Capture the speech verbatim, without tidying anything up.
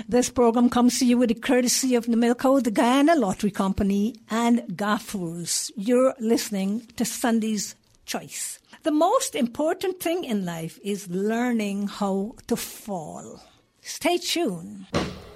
This program comes to you with the courtesy of Namilco, the Guyana Lottery Company, and Gaffurs. You're listening to Sunday's Choice. The most important thing in life is learning how to fall. Stay tuned.